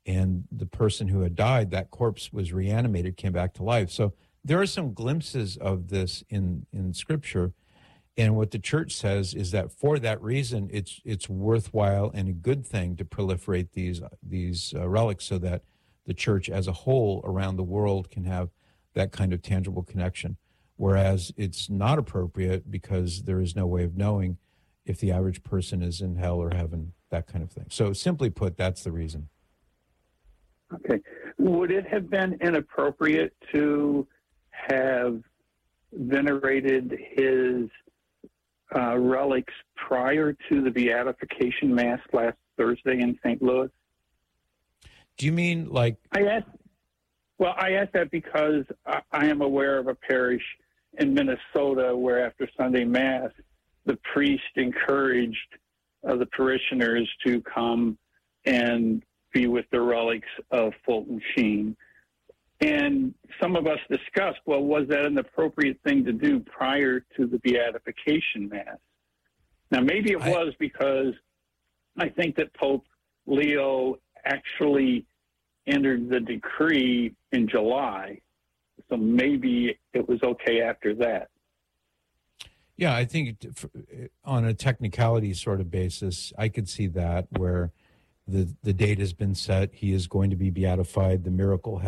and the person who had died, that corpse was reanimated, came back to life. So there are some glimpses of this in Scripture. And what the church says is that for that reason, it's worthwhile and a good thing to proliferate these relics, so that the church as a whole around the world can have that kind of tangible connection. Whereas it's not appropriate because there is no way of knowing if the average person is in hell or heaven, that kind of thing. So simply put, that's the reason. Okay. Would it have been inappropriate to have venerated his relics prior to the beatification mass last Thursday in St. Louis? Do you mean like... I asked that because I am aware of a parish in Minnesota where after Sunday Mass, the priest encouraged the parishioners to come and be with the relics of Fulton Sheen. And some of us discussed, well, was that an appropriate thing to do prior to the beatification mass? Now, maybe it was, because I think that Pope Leo actually entered the decree in July. So maybe it was okay after that. Yeah, I think on a technicality sort of basis, I could see that, where the date has been set. He is going to be beatified. The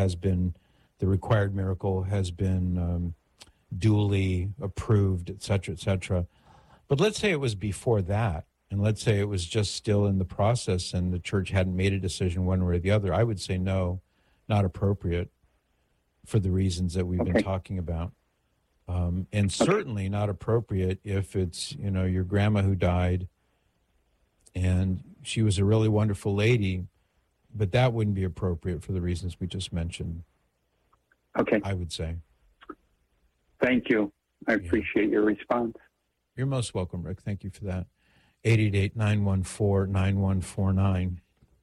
required miracle has been duly approved, et cetera, et cetera. But let's say it was before that, and let's say it was just still in the process and the church hadn't made a decision one way or the other. I would say no, not appropriate for the reasons that we've been talking about. And certainly not appropriate if it's, your grandma who died and she was a really wonderful lady, but that wouldn't be appropriate for the reasons we just mentioned. Okay. I would say. Thank you. I appreciate your response. You're most welcome, Rick. Thank you for that. 888-914-9149.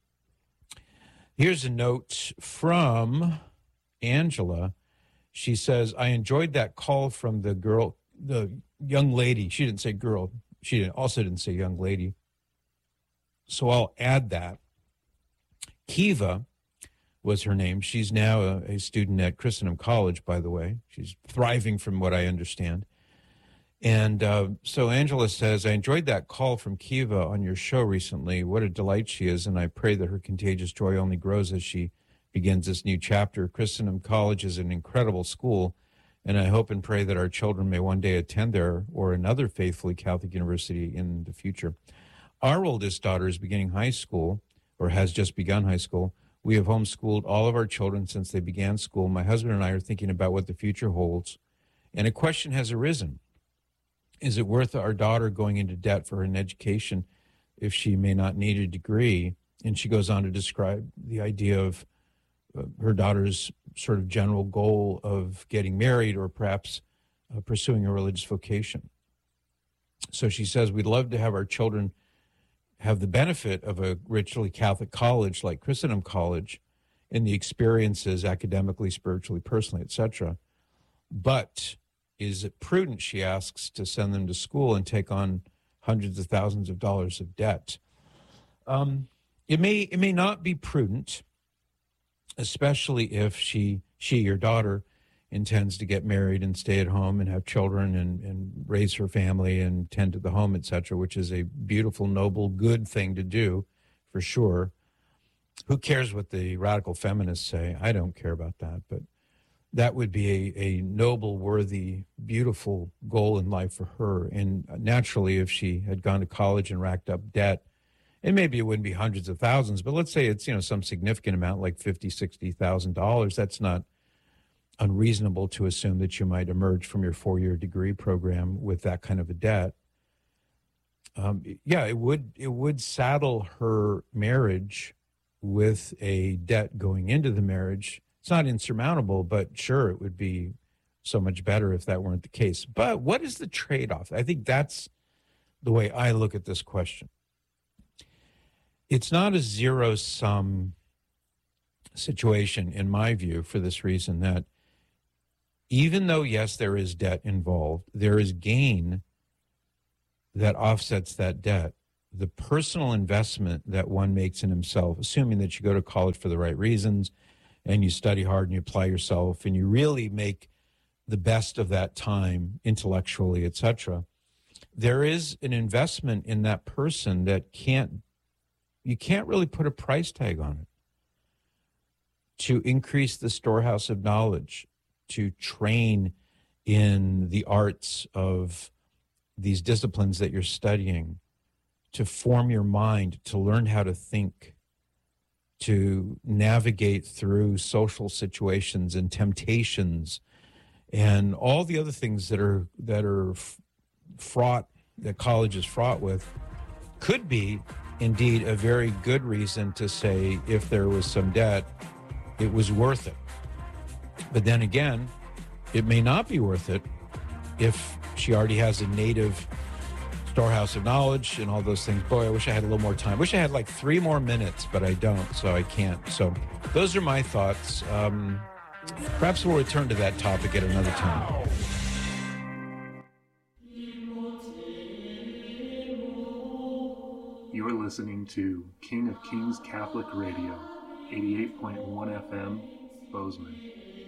Here's a note from Angela. She says, I enjoyed that call from the young lady. She didn't say girl. She also didn't say young lady. So I'll add that. Kiva was her name. She's now a student at Christendom College, by the way. She's thriving from what I understand. And so Angela says, I enjoyed that call from Kiva on your show recently. What a delight she is, and I pray that her contagious joy only grows as she begins this new chapter. Christendom College is an incredible school, and I hope and pray that our children may one day attend there or another faithfully Catholic university in the future. Our oldest daughter is beginning high school, or has just begun high school. We have homeschooled all of our children since they began school. My husband and I are thinking about what the future holds, and a question has arisen. Is it worth our daughter going into debt for an education if she may not need a degree? And she goes on to describe the idea of her daughter's sort of general goal of getting married or perhaps pursuing a religious vocation. So she says, we'd love to have our children have the benefit of a richly Catholic college like Christendom College and the experiences academically, spiritually, personally, etc. But is it prudent, she asks, to send them to school and take on hundreds of thousands of dollars of debt? It may not be prudent, especially if she, your daughter, intends to get married and stay at home and have children and raise her family and tend to the home, etc., which is a beautiful, noble, good thing to do, for sure. Who cares what the radical feminists say? I don't care about that, but that would be a noble, worthy, beautiful goal in life for her. And naturally, if she had gone to college and racked up debt, and maybe it wouldn't be hundreds of thousands, but let's say it's, some significant amount, like $50,000, $60,000, that's not unreasonable to assume that you might emerge from your 4-year degree program with that kind of a debt. It would saddle her marriage with a debt going into the marriage. It's not insurmountable, but sure, it would be so much better if that weren't the case. But what is the trade-off? I think that's the way I look at this question. It's not a zero-sum situation, in my view, for this reason, that even though, yes, there is debt involved, there is gain that offsets that debt. the personal investment that one makes in himself, assuming that you go to college for the right reasons and you study hard and you apply yourself and you really make the best of that time intellectually, etc. There is an investment in that person that you can't really put a price tag on it. To increase the storehouse of knowledge, to train in the arts of these disciplines that you're studying, to form your mind, to learn how to think, to navigate through social situations and temptations and all the other things that are fraught, that college is fraught with, could be indeed a very good reason to say, if there was some debt, it was worth it. But then again, it may not be worth it if she already has a native storehouse of knowledge and all those things. Boy, I wish I had a little more time. I wish I had like 3 more minutes, but I don't, so I can't. So those are my thoughts. Perhaps we'll return to that topic at another time. You're listening to King of Kings Catholic Radio, 88.1 FM, Bozeman.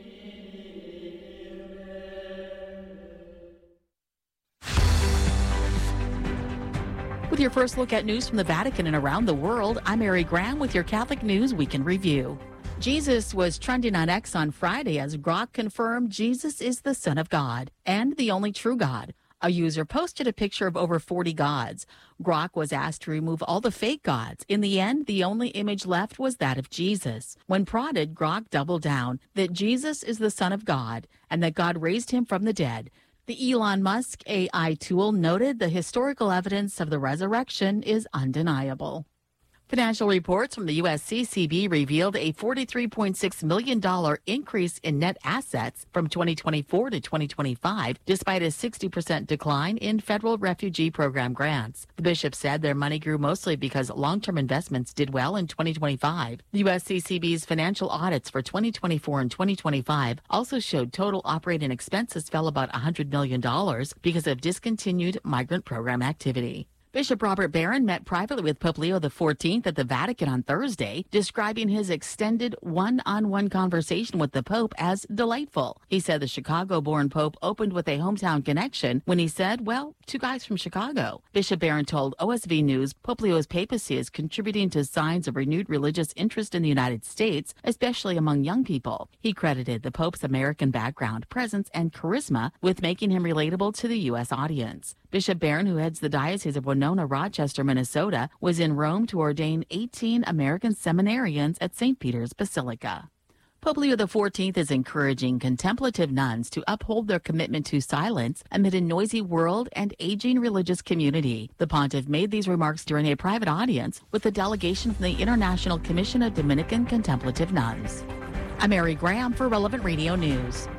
With your first look at news from the Vatican and around the world, I'm Mary Graham with your Catholic News Weekend Review. Jesus was trending on X on Friday as Grok confirmed Jesus is the Son of God and the only true God. A user posted a picture of over 40 gods. Grok was asked to remove all the fake gods. In the end, the only image left was that of Jesus. When prodded, Grok doubled down that Jesus is the Son of God and that God raised him from the dead. The Elon Musk AI tool noted the historical evidence of the resurrection is undeniable. Financial reports from the USCCB revealed a $43.6 million increase in net assets from 2024 to 2025, despite a 60% decline in federal refugee program grants. The bishop said their money grew mostly because long-term investments did well in 2025. The USCCB's financial audits for 2024 and 2025 also showed total operating expenses fell about $100 million because of discontinued migrant program activity. Bishop Robert Barron met privately with Pope Leo XIV at the Vatican on Thursday, describing his extended one-on-one conversation with the Pope as delightful. He said the Chicago-born Pope opened with a hometown connection when he said, well, 2 guys from Chicago. Bishop Barron told OSV News Pope Leo's papacy is contributing to signs of renewed religious interest in the United States, especially among young people. He credited the Pope's American background, presence, and charisma with making him relatable to the U.S. audience. Bishop Barron, who heads the Diocese of Winona, Rochester, Minnesota, was in Rome to ordain 18 American seminarians at St. Peter's Basilica. Pope Leo XIV is encouraging contemplative nuns to uphold their commitment to silence amid a noisy world and aging religious community. The pontiff made these remarks during a private audience with a delegation from the International Commission of Dominican Contemplative Nuns. I'm Mary Graham for Relevant Radio News.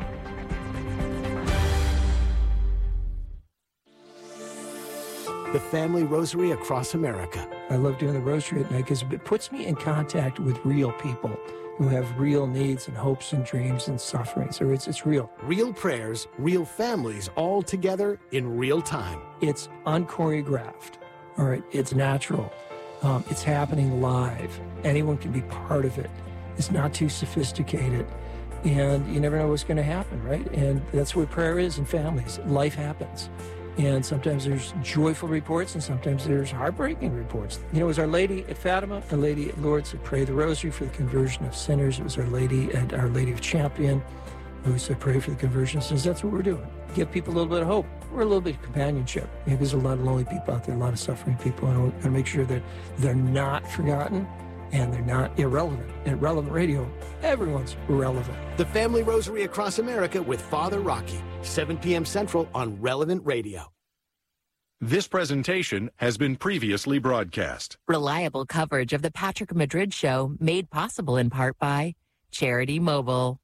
The Family Rosary Across America. I love doing the rosary at night because it puts me in contact with real people who have real needs and hopes and dreams and suffering. So it's real. Real prayers, real families, all together in real time. It's unchoreographed. All right, it's natural. It's happening live. Anyone can be part of it. It's not too sophisticated. And you never know what's going to happen, right? And that's what prayer is in families. Life happens. And sometimes there's joyful reports and sometimes there's heartbreaking reports. You know, it was Our Lady at Fatima, Our Lady at Lourdes who prayed the rosary for the conversion of sinners. It was Our Lady at Our Lady of Champion who said pray for the conversion of sinners. That's what we're doing. Give people a little bit of hope. We're a little bit of companionship. You know, there's a lot of lonely people out there, a lot of suffering people, and we're going to make sure that they're not forgotten and they're not irrelevant. At Relevant Radio, everyone's relevant. The Family Rosary Across America with Father Rocky, 7 p.m. Central on Relevant Radio. This presentation has been previously broadcast. Reliable coverage of the Patrick Madrid Show made possible in part by Charity Mobile.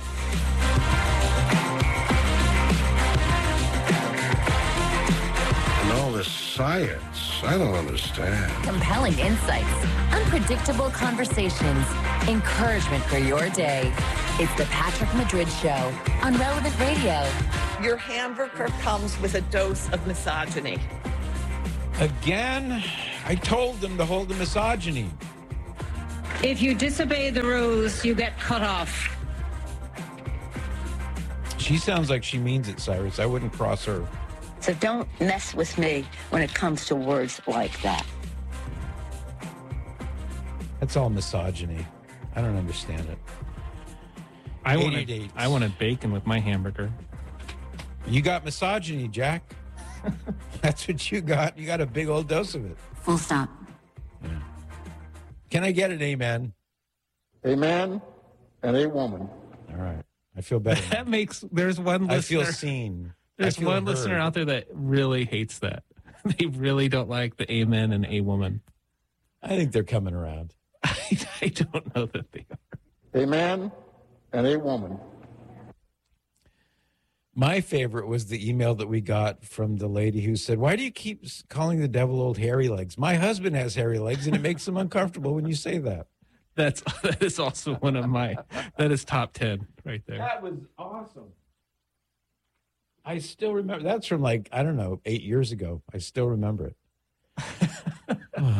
And all this science, I don't understand. Compelling insights, unpredictable conversations, encouragement for your day. It's the Patrick Madrid Show on Relevant Radio. Your hamburger comes with a dose of misogyny. Again, I told them to hold the misogyny. If you disobey the rules, you get cut off. She sounds like she means it, Cyrus. I wouldn't cross her. So don't mess with me when it comes to words like that. That's all misogyny. I don't understand it. I wanted bacon with my hamburger. You got misogyny, Jack. That's what you got. You got a big old dose of it. Full stop. Yeah. Can I get an amen? A man and a woman. All right. I feel better. There's one listener. I feel seen. There's one listener out there that really hates that. They really don't like the amen and a woman. I think they're coming around. I don't know that they are. A man and a woman. My favorite was the email that we got from the lady who said, "Why do you keep calling the devil old hairy legs? My husband has hairy legs, and it makes him uncomfortable when you say that." That is also one of my, that is top 10 right there. That was awesome. I still remember. That's from 8 years ago. I still remember it.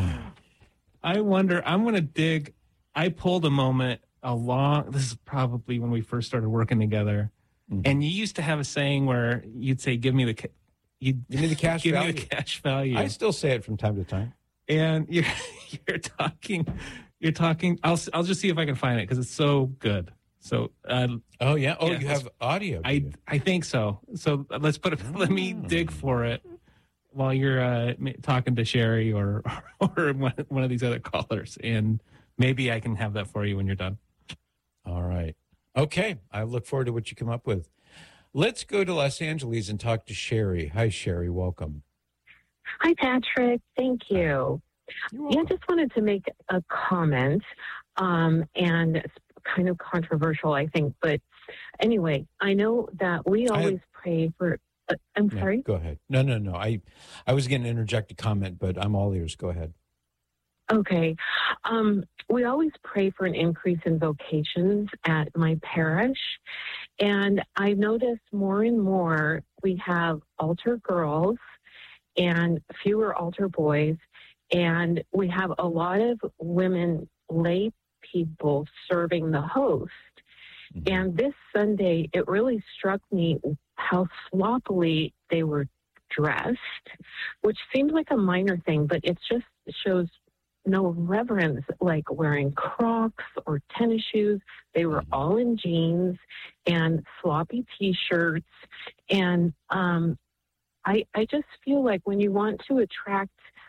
I wonder, I'm going to dig. I pulled a moment this is probably when we first started working together. Mm-hmm. And you used to have a saying where you'd say, give me the cash give value. Me the cash value. I still say it from time to time. And you're talking, I'll just see if I can find it because it's so good. So, oh yeah. Oh, yeah, you have audio. I think so. So let me dig for it while you're talking to Sherry or one of these other callers. And maybe I can have that for you when you're done. All right. Okay. I look forward to what you come up with. Let's go to Los Angeles and talk to Sherry. Hi, Sherry. Welcome. Hi, Patrick. Thank you. Yeah, I just wanted to make a comment, and it's kind of controversial, I think. But anyway, I know that we always pray for... I'm sorry? Go ahead. No. I was going to interject a comment, but I'm all ears. Go ahead. Okay. We always pray for an increase in vocations at my parish. And I noticed more and more we have altar girls and fewer altar boys. And we have a lot of women, lay people serving the host. Mm-hmm. And this Sunday, it really struck me how sloppily they were dressed, which seems like a minor thing, but it just shows no reverence, like wearing Crocs or tennis shoes. They were all in jeans and sloppy T-shirts. And I just feel like when you want to attract,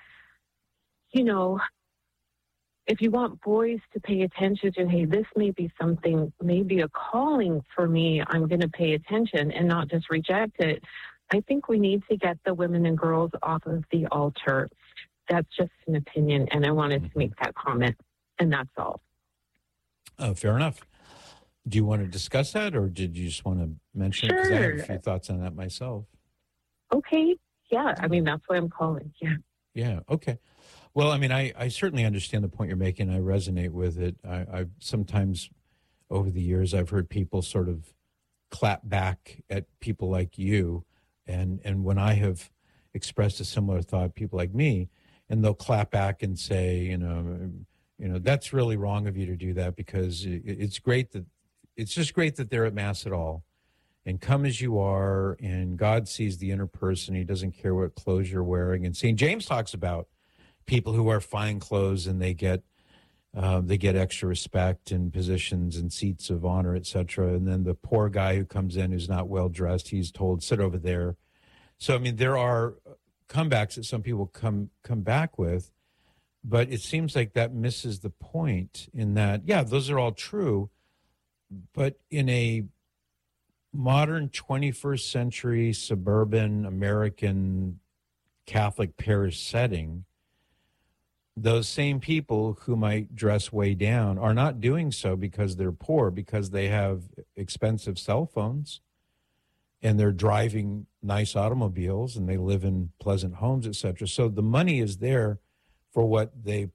if you want boys to pay attention to, hey, this may be something, maybe a calling for me, I'm going to pay attention and not just reject it. I think we need to get the women and girls off of the altar. That's just an opinion, and I wanted to make that comment, and that's all. Fair enough. Do you want to discuss that, or did you just want to mention it? Because I have a few thoughts on that myself. Okay. Yeah. I mean, that's why I'm calling. Yeah. Yeah. Okay. Well, I mean, I certainly understand the point you're making. I resonate with it. I sometimes over the years, I've heard people sort of clap back at people like you. And when I have expressed a similar thought, people like me, and they'll clap back and say, that's really wrong of you to do that, because it's just great that they're at Mass at all, and come as you are, and God sees the inner person. He doesn't care what clothes you're wearing. And St. James talks about people who wear fine clothes and they get extra respect and positions and seats of honor, etc. And then the poor guy who comes in who's not well dressed, he's told, sit over there. So I mean, there are comebacks that some people come back with, but it seems like that misses the point in that, yeah, those are all true, but in a modern 21st century suburban American Catholic parish setting, those same people who might dress way down are not doing so because they're poor, because they have expensive cell phones and they're driving nice automobiles and they live in pleasant homes, etc. So the money is there for what they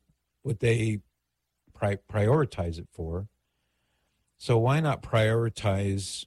prioritize it for. So why not prioritize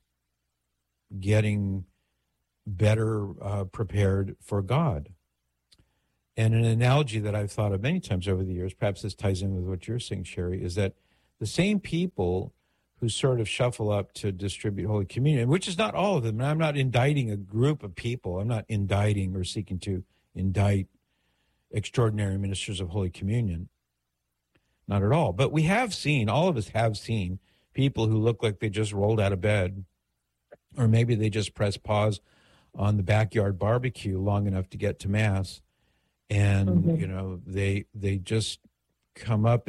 getting better prepared for God? And an analogy that I've thought of many times over the years, perhaps this ties in with what you're saying, Sherry, is that the same people who sort of shuffle up to distribute Holy Communion, which is not all of them, and I'm not indicting a group of people. I'm not indicting or seeking to indict extraordinary ministers of Holy Communion. Not at all. But we have seen, all of us have seen, people who look like they just rolled out of bed, or maybe they just pressed pause on the backyard barbecue long enough to get to Mass. And, you know, they just come up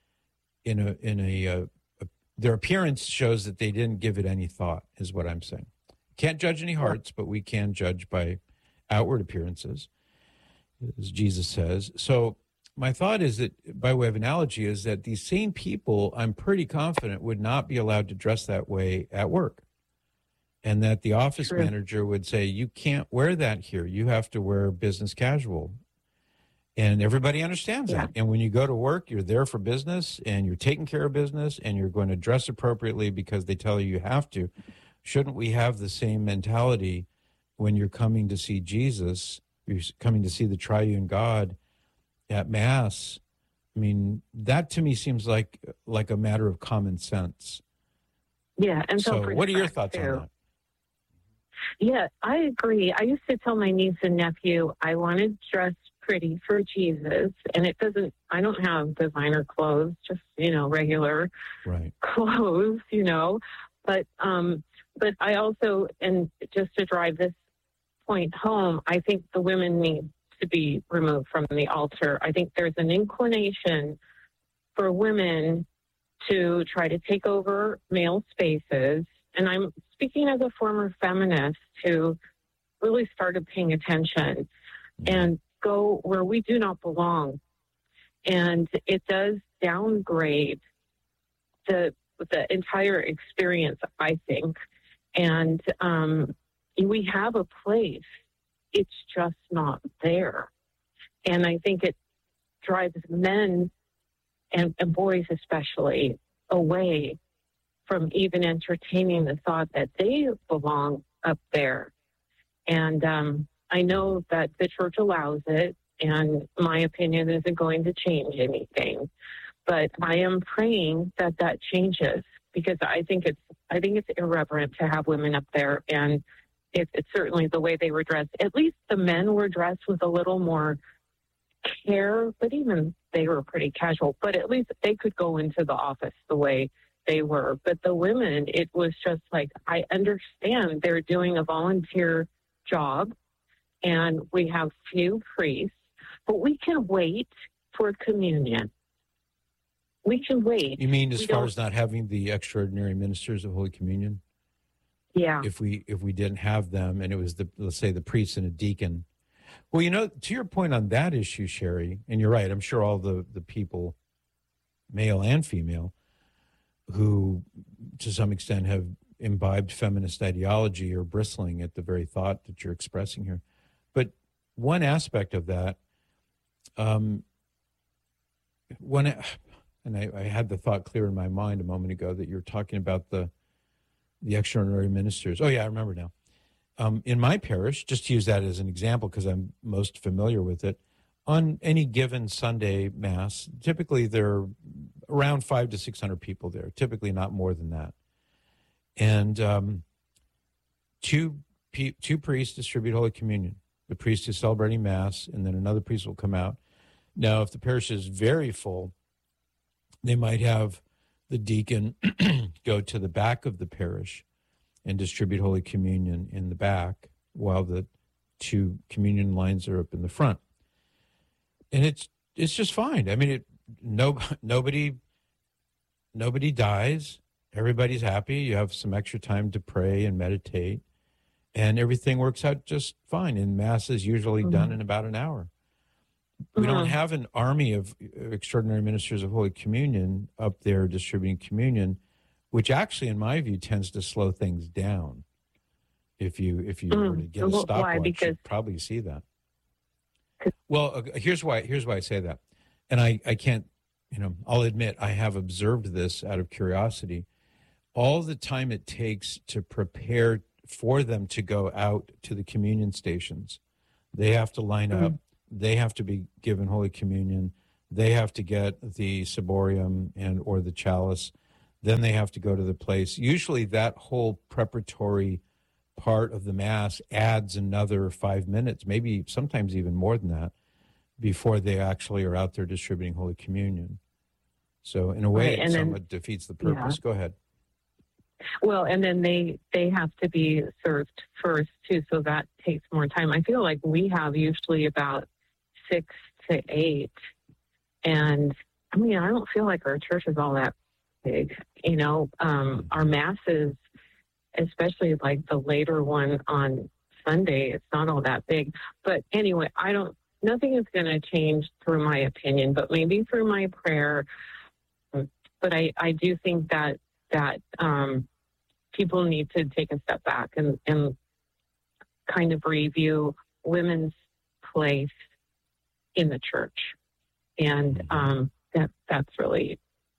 their appearance shows that they didn't give it any thought, is what I'm saying. Can't judge any hearts, but we can judge by outward appearances, as Jesus says. So my thought is that, by way of analogy, is that these same people, I'm pretty confident, would not be allowed to dress that way at work. And that the office manager would say, you can't wear that here. You have to wear business casual. And everybody understands that. And when you go to work, you're there for business and you're taking care of business and you're going to dress appropriately because they tell you have to. Shouldn't we have the same mentality when you're coming to see Jesus, you're coming to see the triune God at Mass? I mean, that to me seems like a matter of common sense. Yeah. And so what are your thoughts on that? Yeah, I agree. I used to tell my niece and nephew I wanted to dress pretty for Jesus, and I don't have designer clothes, just, you know, regular clothes, you know, but I also, and just to drive this point home, I think the women need to be removed from the altar. I think there's an inclination for women to try to take over male spaces. And I'm speaking as a former feminist who really started paying attention and go where we do not belong. And it does downgrade the entire experience, I think. And we have a place. It's just not there. And I think it drives men and boys especially away from even entertaining the thought that they belong up there. And I know that the church allows it, and my opinion isn't going to change anything. But I am praying that changes, because I think it's irreverent to have women up there, and it's certainly the way they were dressed. At least the men were dressed with a little more care, but even they were pretty casual. But at least they could go into the office the way they were. But the women, it was just like, I understand they're doing a volunteer job, and we have few priests, but we can wait for communion. We can wait. You mean as far as not having the extraordinary ministers of Holy Communion? Yeah. If we didn't have them, and it was let's say the priest and a deacon. Well, you know, to your point on that issue, Sherry, and you're right, I'm sure all the people, male and female, who to some extent have imbibed feminist ideology are bristling at the very thought that you're expressing here. But one aspect of that, and I had the thought clear in my mind a moment ago that you're talking about the extraordinary ministers. Oh, yeah, I remember now. In my parish, just to use that as an example because I'm most familiar with it, on any given Sunday Mass, typically there are around 500 to 600 people there, typically not more than that. And two priests distribute Holy Communion. The priest is celebrating Mass, and then another priest will come out. Now, if the parish is very full, they might have the deacon go to the back of the parish and distribute Holy Communion in the back while the two communion lines are up in the front. And it's just fine. I mean, nobody dies. Everybody's happy. You have some extra time to pray and meditate, and everything works out just fine. And Mass is usually done in about an hour. We don't have an army of extraordinary ministers of Holy Communion up there distributing communion, which actually, in my view, tends to slow things down. If you were to get a stopwatch, you'd probably see that. Well, here's why I say that. And I can't, I'll admit I have observed this out of curiosity. All the time it takes to prepare for them to go out to the communion stations, they have to line up. they have to be given Holy Communion. They have to get the ciborium and or the chalice. Then they have to go to the place. Usually that whole preparatory part of the Mass adds another 5 minutes, maybe sometimes even more than that, before they actually are out there distributing Holy Communion. So in a way, it somewhat defeats the purpose. Yeah. Go ahead. Well, and then they have to be served first, too, so that takes more time. I feel like we have usually about 6 to 8. And, I mean, I don't feel like our church is all that big. You know, our Masses, especially like the later one on Sunday, it's not all that big. But anyway, nothing is going to change through my opinion, but maybe through my prayer. But I do think that people need to take a step back and kind of review women's place in the church. And that's really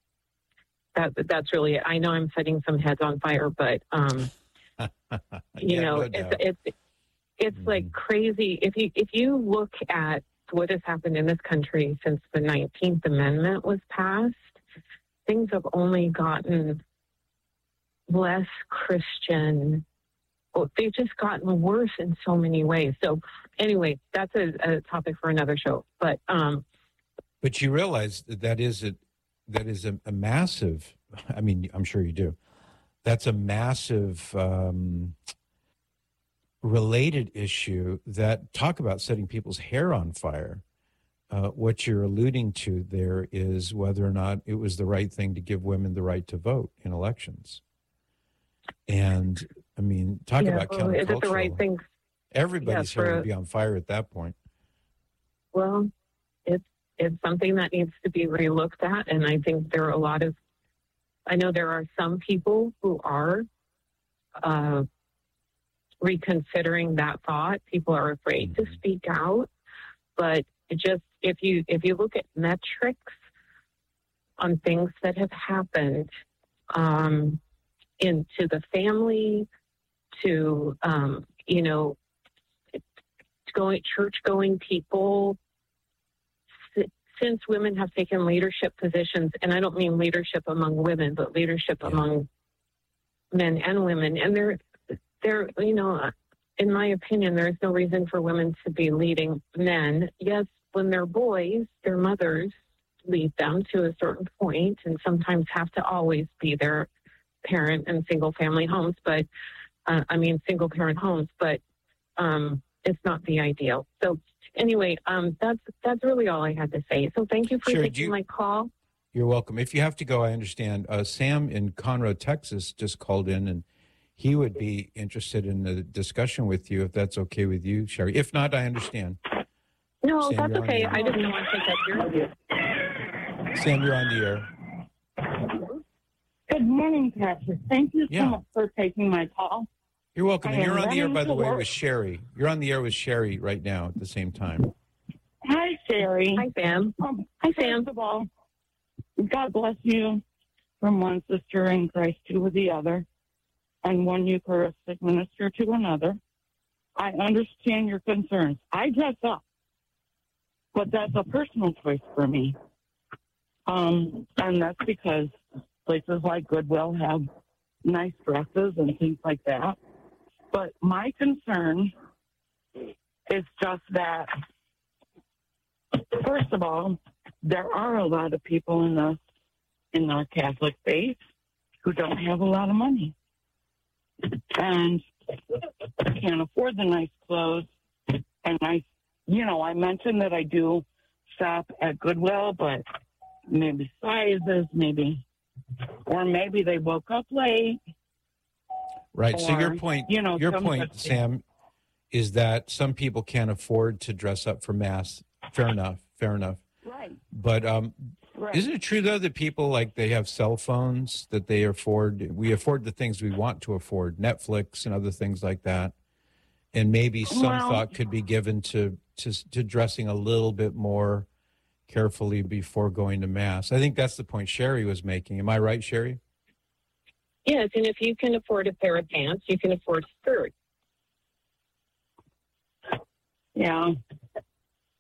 it. I know I'm setting some heads on fire, but you know, it's like crazy. If you look at what has happened in this country since the 19th Amendment was passed, things have only gotten less Christian. They've just gotten worse in so many ways. So anyway, that's a topic for another show. But you realize that is a massive, I mean, I'm sure you do. That's a massive related issue that talk about setting people's hair on fire. What you're alluding to there is whether or not it was the right thing to give women the right to vote in elections. And, I mean, talk about countercultural. Is it the right thing? Everybody's hair would be on fire at that point. Well, it's something that needs to be relooked at. And I think there are I know there are some people who are reconsidering that thought. People are afraid to speak out. But if you look at metrics on things that have happened into the family, to church-going people, since women have taken leadership positions, and I don't mean leadership among women, but leadership among men and women, and they're in my opinion, there's no reason for women to be leading men. Yes, when they're boys, their mothers lead them to a certain point, and sometimes have to always be their parent in single-family homes, but single parent homes, but it's not the ideal. So anyway, that's really all I had to say. So thank you for taking my call. You're welcome. If you have to go, I understand. Sam in Conroe, Texas just called in, and he would be interested in the discussion with you, if that's okay with you, Sherry. If not, I understand. No, Sam, that's okay. I didn't want to take up your... Sam, you're on the air. Good morning, Patrick. Thank you so much for taking my call. You're welcome. And you're on the air, by the way, with Sherry. You're on the air with Sherry right now at the same time. Hi, Sherry. Hi, Sam. Hi, Sam. First of all, God bless you from one sister in Christ to the other, and one Eucharistic minister to another. I understand your concerns. I dress up, but that's a personal choice for me. And that's because places like Goodwill have nice dresses and things like that. But my concern is just that, first of all, there are a lot of people in our Catholic faith who don't have a lot of money and can't afford the nice clothes. And I mentioned that I do shop at Goodwill, but maybe sizes, or maybe they woke up late. Right. So your point, Sam, is that some people can't afford to dress up for Mass. Fair enough. Right. But isn't it true, though, that people, like, they have cell phones that they afford? We afford the things we want to afford, Netflix and other things like that. And maybe some thought could be given to dressing a little bit more carefully before going to Mass. I think that's the point Sherry was making. Am I right, Sherry? Yes, and if you can afford a pair of pants, you can afford a skirt. Yeah.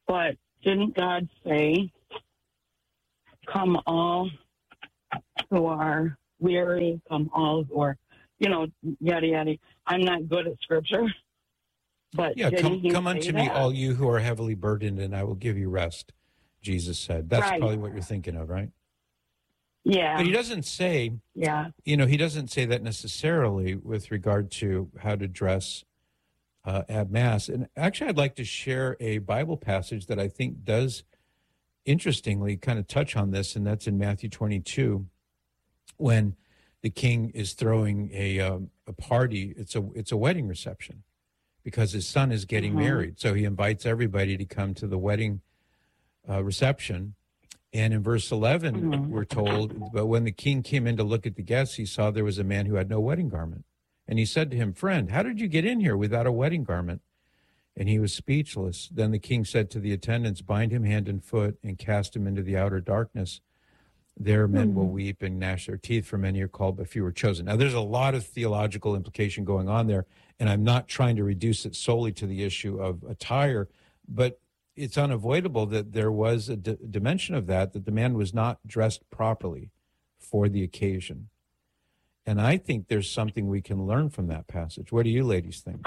But didn't God say, come all who are weary, come all who are, yada, yada. I'm not good at scripture. But yeah, come unto me, all you who are heavily burdened, and I will give you rest, Jesus said. That's right. Probably what you're thinking of, right? Yeah. But he doesn't say, he doesn't say that necessarily with regard to how to dress at Mass. And actually, I'd like to share a Bible passage that I think does, interestingly, kind of touch on this, and that's in Matthew 22, when the king is throwing a party. It's a wedding reception because his son is getting married. So he invites everybody to come to the wedding reception. And in verse 11, we're told, but when the king came in to look at the guests, he saw there was a man who had no wedding garment. And he said to him, friend, how did you get in here without a wedding garment? And he was speechless. Then the king said to the attendants, bind him hand and foot and cast him into the outer darkness. There men will weep and gnash their teeth, for many are called, but few are chosen. Now, there's a lot of theological implication going on there, and I'm not trying to reduce it solely to the issue of attire, but it's unavoidable that there was a dimension of that the man was not dressed properly for the occasion. And I think there's something we can learn from that passage. What do you ladies think?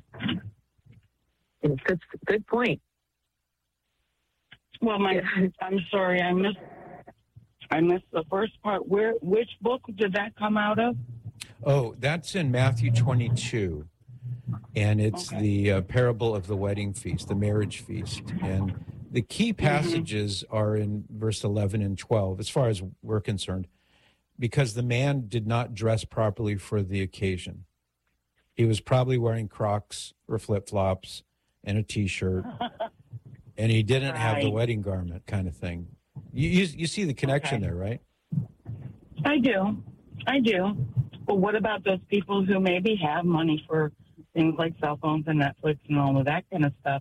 Good point. Well, I'm sorry, I missed the first part. Which book did that come out of? Oh, that's in Matthew 22. And it's the parable of the wedding feast, the marriage feast. And the key passages are in verse 11 and 12, as far as we're concerned, because the man did not dress properly for the occasion. He was probably wearing Crocs or flip-flops and a T-shirt, and he didn't have the wedding garment kind of thing. You see the connection there, right? I do. But what about those people who maybe have money for things like cell phones and Netflix and all of that kind of stuff,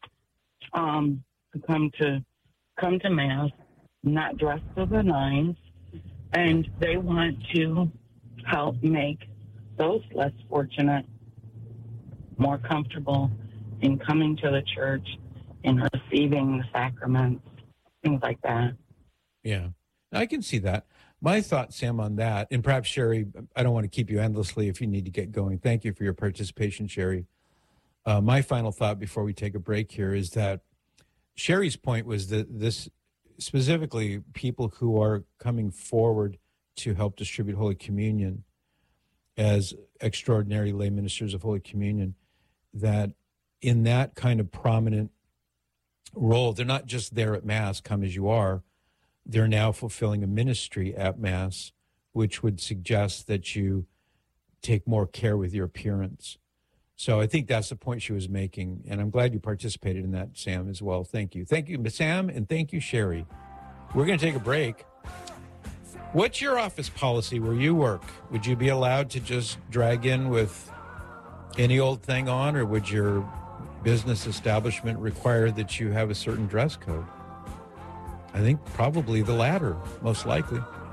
who come to Mass, not dressed to the nines, and they want to help make those less fortunate more comfortable in coming to the church and receiving the sacraments, things like that. Yeah, I can see that. My thought, Sam, on that, and perhaps Sherry, I don't want to keep you endlessly if you need to get going. Thank you for your participation, Sherry. My final thought before we take a break here is that Sherry's point was that this, specifically people who are coming forward to help distribute Holy Communion as extraordinary lay ministers of Holy Communion, that in that kind of prominent role, they're not just there at Mass, come as you are, they're now fulfilling a ministry at Mass, which would suggest that you take more care with your appearance. So I think that's the point she was making, and I'm glad you participated in that, Sam, as well. Thank you. Thank you, Sam, and thank you, Sherry. We're going to take a break. What's your office policy where you work? Would you be allowed to just drag in with any old thing on, or would your business establishment require that you have a certain dress code? I think probably the latter, most likely.